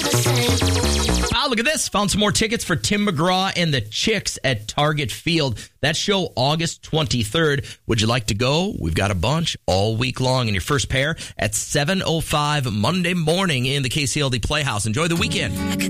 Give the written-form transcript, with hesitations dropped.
Wow, look at this. Found some more tickets for Tim McGraw and the Chicks at Target Field. That show August 23rd. Would you like to go? We've got a bunch all week long. And your first pair at 7:05 Monday morning in the KCLD Playhouse. Enjoy the weekend.